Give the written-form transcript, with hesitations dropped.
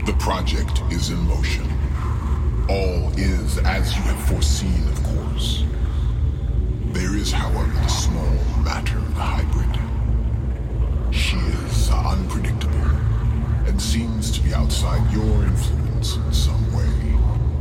The project is in motion. All is as you have foreseen, of course. There is, however, the small matter of the hybrid. She is unpredictable and seems to be outside your influence in some way.